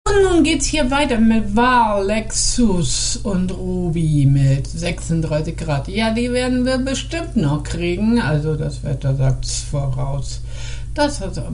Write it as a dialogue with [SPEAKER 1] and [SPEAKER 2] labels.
[SPEAKER 1] Und nun geht's hier weiter mit Val, Lexus und Ruby mit 36 Grad. Ja, die werden wir bestimmt noch kriegen. Also das Wetter sagt's voraus. Das hat